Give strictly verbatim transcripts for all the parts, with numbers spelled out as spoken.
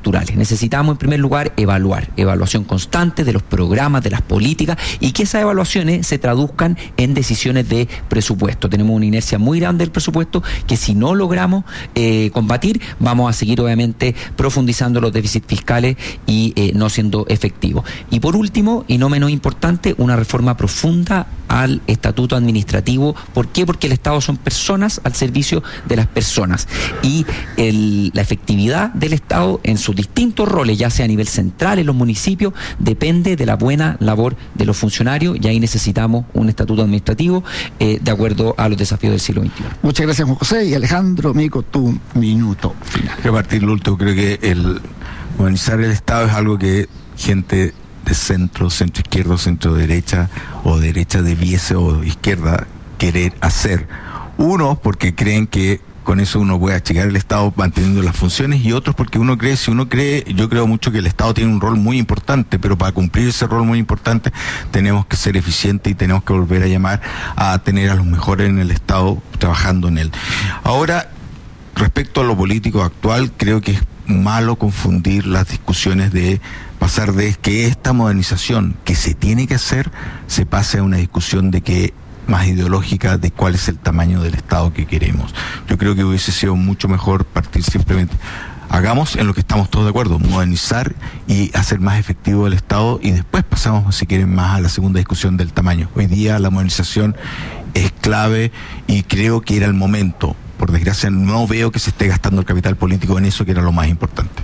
estructurales. Necesitamos, en primer lugar, evaluar, evaluación constante de los programas, de las políticas, y que esas evaluaciones se traduzcan en decisiones de presupuesto. Tenemos una inercia muy grande del presupuesto que, si no logramos eh, combatir, vamos a seguir obviamente profundizando los déficits fiscales y eh, no siendo efectivos. Y por último, y no menos importante, una reforma profunda al estatuto administrativo. ¿Por qué? Porque el Estado son personas al servicio de las personas, y el, la efectividad del Estado en sus distintos roles, ya sea a nivel central, en los municipios, depende de la buena labor de los funcionarios, y ahí necesitamos un estatuto administrativo eh, de acuerdo a los desafíos del siglo veintiuno. Muchas gracias, Juan José. Y Alejandro Mico, tu minuto final. Quiero partir lo último. Creo que el modernizar el Estado es algo que gente de centro, centro izquierdo, centro derecha o derecha debiese, o izquierda, querer hacer. Uno, porque creen que con eso uno puede achicar el Estado manteniendo las funciones, y otros porque uno cree, si uno cree, yo creo mucho que el Estado tiene un rol muy importante, pero para cumplir ese rol muy importante tenemos que ser eficientes y tenemos que volver a llamar a tener a los mejores en el Estado trabajando en él. Ahora, respecto a lo político actual, creo que es malo confundir las discusiones de pasar de que esta modernización que se tiene que hacer se pase a una discusión de que más ideológica de cuál es el tamaño del Estado que queremos. Yo creo que hubiese sido mucho mejor partir simplemente, hagamos en lo que estamos todos de acuerdo, modernizar y hacer más efectivo el Estado, y después pasamos, si quieren, más a la segunda discusión del tamaño. Hoy día la modernización es clave y creo que era el momento. Por desgracia, no veo que se esté gastando el capital político en eso, que era lo más importante.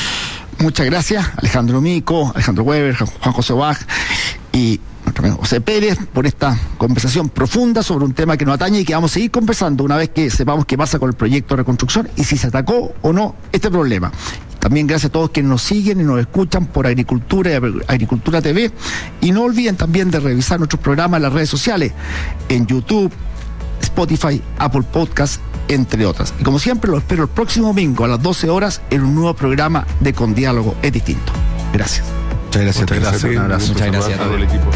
Muchas gracias, Alejandro Mico, Alejandro Weber, Juan José Bach y José Pérez, por esta conversación profunda sobre un tema que nos atañe y que vamos a seguir conversando una vez que sepamos qué pasa con el proyecto de reconstrucción y si se atacó o no este problema. También gracias a todos quienes nos siguen y nos escuchan por Agricultura y Agricultura T V, y no olviden también de revisar nuestros programas en las redes sociales, en YouTube, Spotify, Apple Podcast, entre otras. Y como siempre, los espero el próximo domingo a las doce horas en un nuevo programa de Con Diálogo es Distinto. Gracias. Muchas gracias. Muchas gracias. Un abrazo. Muchas gracias a todo el equipo.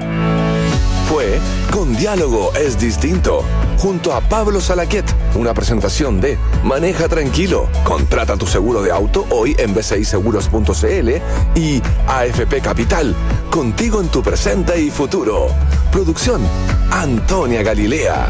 Fue Con Diálogo es Distinto, junto a Pablo Salaquet, una presentación de Maneja Tranquilo, contrata tu seguro de auto hoy en b c i seguros punto c l, y A F P Capital, contigo en tu presente y futuro. Producción, Antonia Galilea.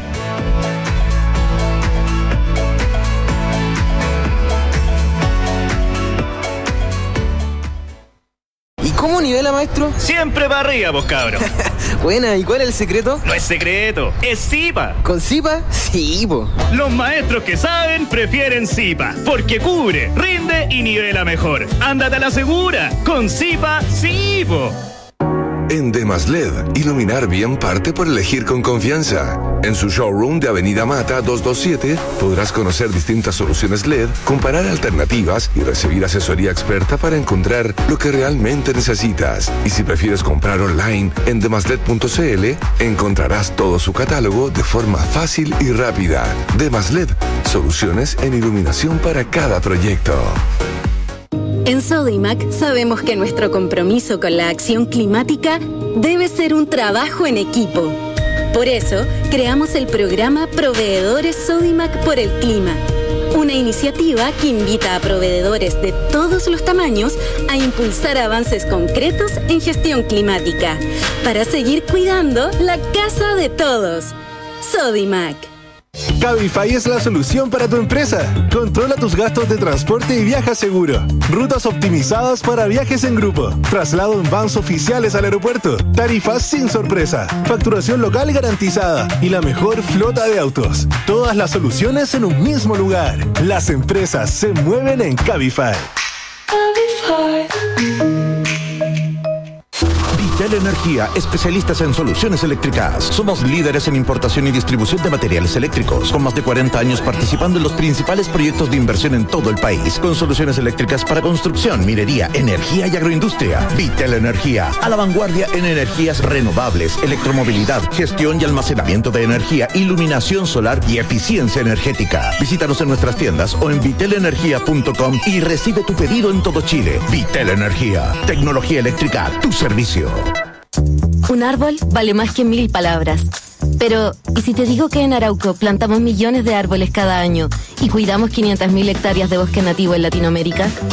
¿Cómo nivela, maestro? Siempre para arriba, pues, cabrón. Buena, ¿y cuál es el secreto? No es secreto, es Zipa. ¿Con Zipa? Sí, po. Los maestros que saben prefieren Zipa, porque cubre, rinde y nivela mejor. Ándate a la segura, con Zipa, sí, po. En Demas L E D, iluminar bien parte por elegir con confianza. En su showroom de Avenida Mata doscientos veintisiete podrás conocer distintas soluciones L E D, comparar alternativas y recibir asesoría experta para encontrar lo que realmente necesitas. Y si prefieres comprar online en demaslet punto c l, encontrarás todo su catálogo de forma fácil y rápida. Demas L E D, soluciones en iluminación para cada proyecto. En Sodimac sabemos que nuestro compromiso con la acción climática debe ser un trabajo en equipo. Por eso, creamos el programa Proveedores Sodimac por el Clima, una iniciativa que invita a proveedores de todos los tamaños a impulsar avances concretos en gestión climática, para seguir cuidando la casa de todos. Sodimac. Cabify es la solución para tu empresa. Controla tus gastos de transporte y viaja seguro. Rutas optimizadas para viajes en grupo. Traslado en vans oficiales al aeropuerto. Tarifas sin sorpresa. Facturación local garantizada. Y la mejor flota de autos. Todas las soluciones en un mismo lugar. Las empresas se mueven en Cabify. Cabify. Vitel Energía, especialistas en soluciones eléctricas. Somos líderes en importación y distribución de materiales eléctricos, con más de cuarenta años participando en los principales proyectos de inversión en todo el país, con soluciones eléctricas para construcción, minería, energía y agroindustria. Vitel Energía, a la vanguardia en energías renovables, electromovilidad, gestión y almacenamiento de energía, iluminación solar y eficiencia energética. Visítanos en nuestras tiendas o en vitel energía punto com y recibe tu pedido en todo Chile. Vitel Energía, tecnología eléctrica a tu servicio. Un árbol vale más que mil palabras. Pero, ¿y si te digo que en Arauco plantamos millones de árboles cada año y cuidamos quinientas mil hectáreas de bosque nativo en Latinoamérica?